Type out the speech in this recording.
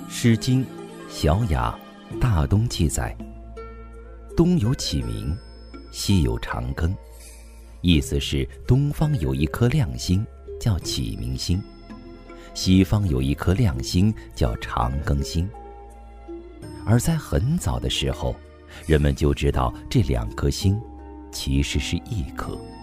诗经·小雅·大东记载，东有启明，西有长庚，意思是东方有一颗亮星叫启明星，西方有一颗亮星叫长庚星。而在很早的时候，人们就知道这两颗星其实是一颗。